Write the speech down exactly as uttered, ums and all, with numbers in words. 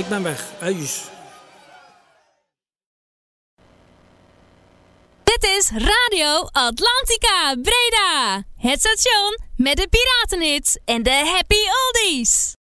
Ik ben weg. Uitjes. Dit is Radio Atlantica Breda. Het station met de piratenhits en de happy oldies.